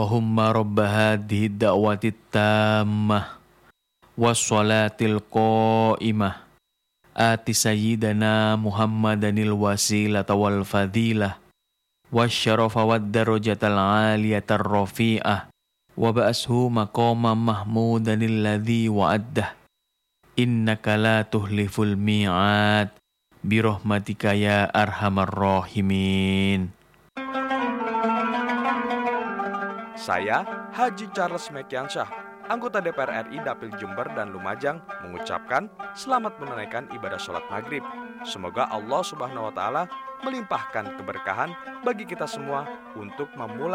Allahumma rabba hadhihi da'wati tammah wassalatil qa'imah ati sayyidana Muhammadanil wasilata wal fadilah wasyarafa wad darajatal aliyatar rafi'ah wa ba'ashu maqama mahmudanil ladzi wa'addah innaka la tuhliful mi'ad birahmatika ya arhamar rahimin. Saya, Haji Charles Mekiansyah, anggota DPR RI Dapil Jember dan Lumajang, mengucapkan selamat menunaikan ibadah sholat maghrib. Semoga Allah Subhanahu wa Ta'ala melimpahkan keberkahan bagi kita semua untuk memulai